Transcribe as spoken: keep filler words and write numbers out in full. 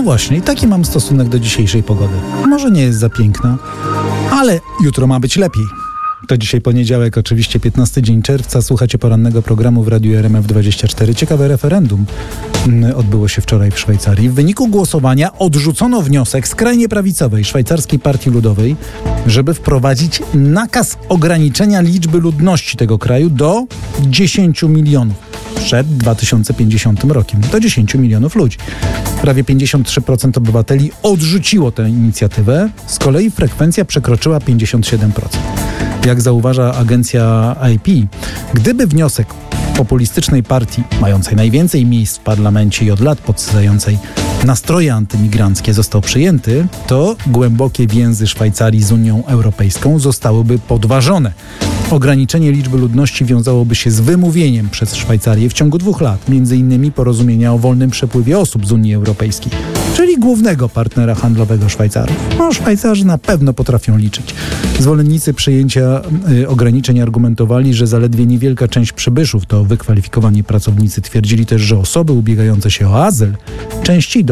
właśnie, i taki mam stosunek do dzisiejszej pogody. Może nie jest za piękna, ale jutro ma być lepiej. To dzisiaj poniedziałek, oczywiście piętnasty dzień czerwca. Słuchacie porannego programu w Radiu R M F dwadzieścia cztery. Ciekawe referendum odbyło się wczoraj w Szwajcarii. W wyniku głosowania odrzucono wniosek skrajnie prawicowej Szwajcarskiej Partii Ludowej, żeby wprowadzić nakaz ograniczenia liczby ludności tego kraju do dziesięciu milionów. Przed dwa tysiące pięćdziesiątym rokiem. Do dziesięciu milionów ludzi. Prawie pięćdziesiąt trzy procent obywateli odrzuciło tę inicjatywę. Z kolei frekwencja przekroczyła pięćdziesiąt siedem procent. Jak zauważa agencja I P, gdyby wniosek populistycznej partii, mającej najwięcej miejsc w parlamencie i od lat podsycającej nastroje antymigranckie, został przyjęty, to głębokie więzy Szwajcarii z Unią Europejską zostałyby podważone. Ograniczenie liczby ludności wiązałoby się z wymówieniem przez Szwajcarię w ciągu dwóch lat, między innymi porozumienia o wolnym przepływie osób z Unii Europejskiej, czyli głównego partnera handlowego Szwajcarów. No, Szwajcarzy na pewno potrafią liczyć. Zwolennicy przyjęcia y, ograniczeń argumentowali, że zaledwie niewielka część przybyszów to wykwalifikowani pracownicy. Twierdzili też, że osoby ubiegające się o azyl częściej do